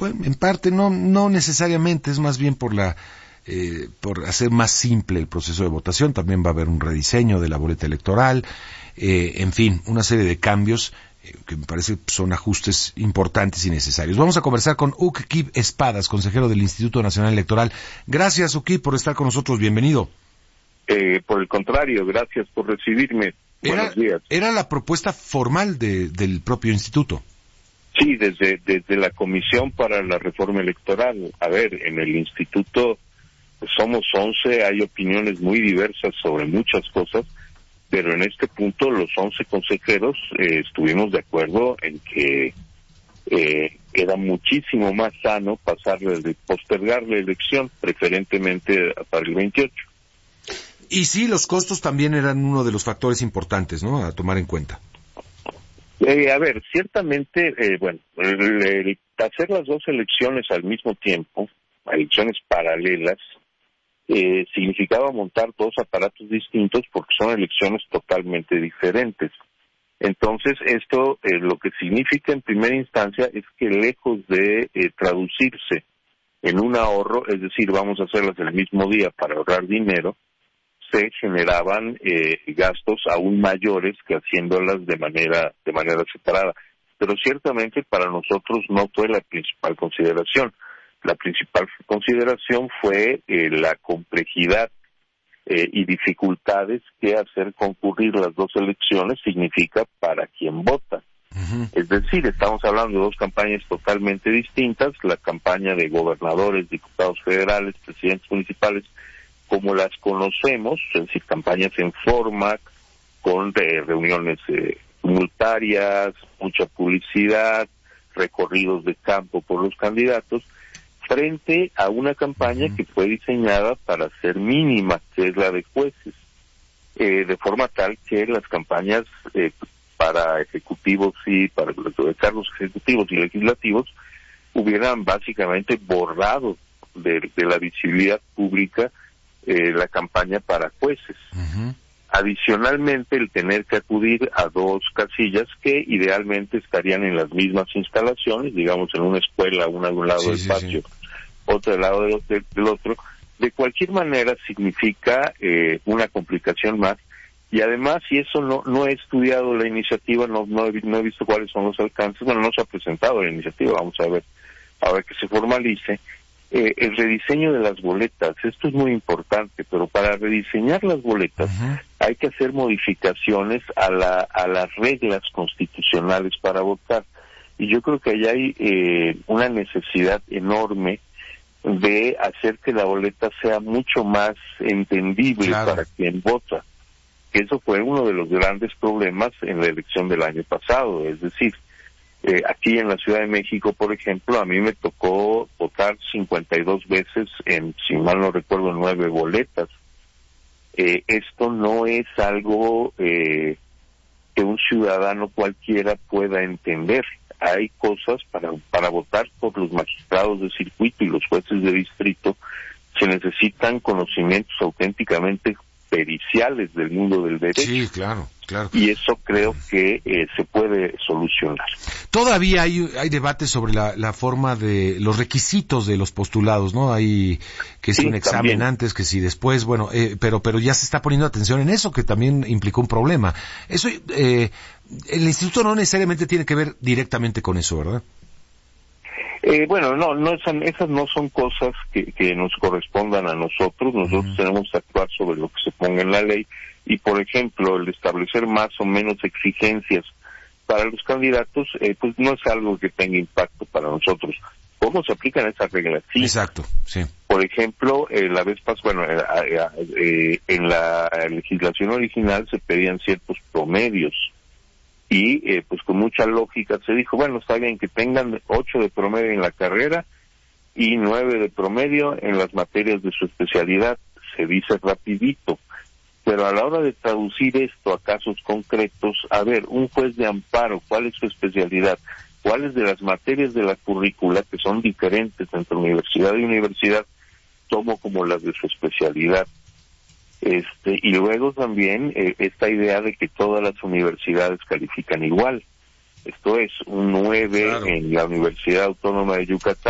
pues, en parte no necesariamente, es más bien por hacer más simple el proceso de votación. También va a haber un rediseño de la boleta electoral, en fin, una serie de cambios que me parece son ajustes importantes y necesarios. Vamos a conversar con Uc-Kib Espadas, consejero del Instituto Nacional Electoral. Gracias, Uc-Kib, por estar con nosotros. Bienvenido. Por el contrario, gracias por recibirme. Buenos días. ¿Era la propuesta formal del propio instituto? Sí, desde la Comisión para la Reforma Electoral. A ver, en el instituto pues, somos 11, hay opiniones muy diversas sobre muchas cosas, pero en este punto los 11 consejeros estuvimos de acuerdo en que era muchísimo más sano postergar la elección, preferentemente para el 28. Y sí, los costos también eran uno de los factores importantes, ¿no?, a tomar en cuenta. A ver, ciertamente, el hacer las dos elecciones al mismo tiempo, elecciones paralelas, significaba montar dos aparatos distintos porque son elecciones totalmente diferentes. Entonces, esto lo que significa en primera instancia es que lejos de traducirse en un ahorro, es decir, vamos a hacerlas el mismo día para ahorrar dinero, se generaban gastos aún mayores que haciéndolas de manera separada. Pero ciertamente para nosotros no fue la principal consideración. La principal consideración fue la complejidad y dificultades que hacer concurrir las dos elecciones significa para quien vota. Uh-huh. Es decir, estamos hablando de dos campañas totalmente distintas, la campaña de gobernadores, diputados federales, presidentes municipales, como las conocemos, es decir, campañas en forma, con reuniones tumultarias, mucha publicidad, recorridos de campo por los candidatos, frente a una campaña que fue diseñada para ser mínima, que es la de jueces, de forma tal que las campañas para ejecutivos y para los cargos ejecutivos y legislativos hubieran básicamente borrado de la visibilidad pública la campaña para jueces. Uh-huh. Adicionalmente, el tener que acudir a dos casillas que idealmente estarían en las mismas instalaciones, digamos en una escuela, una de un lado del patio, otra del lado del otro, de cualquier manera significa una complicación más. Y además, si eso no he estudiado la iniciativa, no he visto cuáles son los alcances, no se ha presentado la iniciativa, vamos a ver que se formalice. El rediseño de las boletas, esto es muy importante, pero para rediseñar las boletas uh-huh. hay que hacer modificaciones a las reglas constitucionales para votar. Y yo creo que allá hay una necesidad enorme de hacer que la boleta sea mucho más entendible para quien vota. Eso fue uno de los grandes problemas en la elección del año pasado, es decir, aquí en la Ciudad de México, por ejemplo, a mí me tocó votar 52 veces en, si mal no recuerdo, 9 boletas. Esto no es algo que un ciudadano cualquiera pueda entender. Hay cosas para votar por los magistrados de circuito y los jueces de distrito. Se necesitan conocimientos auténticamente periciales del mundo del derecho. Sí, claro. Y eso creo que se puede solucionar. Todavía hay debate sobre la forma de los requisitos de los postulados, ¿no? Hay que si un examen también antes, que si después, bueno, pero ya se está poniendo atención en eso, que también implicó un problema. Eso, el instituto no necesariamente tiene que ver directamente con eso, ¿verdad? Esas no son cosas que nos correspondan a nosotros. Nosotros tenemos que actuar sobre lo que se ponga en la ley y, por ejemplo, el establecer más o menos exigencias para los candidatos, pues no es algo que tenga impacto para nosotros. ¿Cómo se aplican esas reglas? Sí. Exacto, sí. Por ejemplo, la vez pasada, en la legislación original se pedían ciertos promedios. Y pues con mucha lógica se dijo, bueno, está bien que tengan 8 de promedio en la carrera y 9 de promedio en las materias de su especialidad. Se dice rapidito, pero a la hora de traducir esto a casos concretos, a ver, un juez de amparo, ¿cuál es su especialidad? ¿Cuáles de las materias de la currícula, que son diferentes entre universidad y universidad, tomo como las de su especialidad? Y luego también esta idea de que todas las universidades califican igual. Esto es un 9 en la Universidad Autónoma de Yucatán.